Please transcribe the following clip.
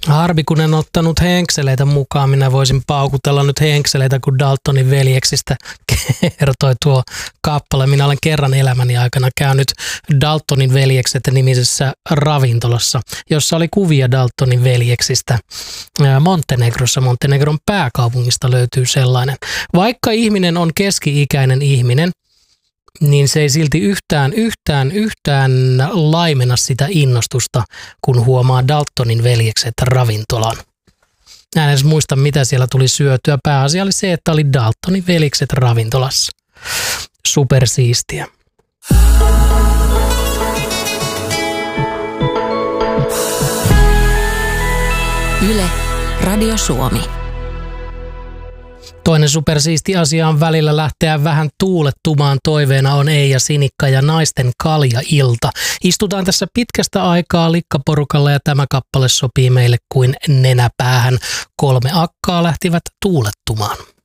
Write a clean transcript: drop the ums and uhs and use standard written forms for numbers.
Harmi, kun en ottanut henkseleitä mukaan. Minä voisin paukutella nyt henkseleitä, kun Daltonin veljeksistä kertoi tuo kappale. Minä olen kerran elämäni aikana käynyt Daltonin veljekset -nimisessä ravintolassa, jossa oli kuvia Daltonin veljeksistä Montenegrossa. Montenegron pääkaupungista löytyy sellainen. Vaikka ihminen on keski-ikäinen ihminen, niin se ei silti yhtään laimena sitä innostusta, kun huomaa Daltonin veljekset ravintolan. En edes muista, mitä siellä tuli syötyä. Pääasia oli se, että oli Daltonin veljekset ravintolassa. Supersiistiä. Yle, Radio Suomi. Toinen supersiisti asia on välillä lähteä vähän tuulettumaan. Toiveena on Eija Sinikka ja naisten kaljailta. Istutaan tässä pitkästä aikaa likkaporukalla ja tämä kappale sopii meille kuin nenäpäähän. 3 akkaa lähtivät tuulettumaan.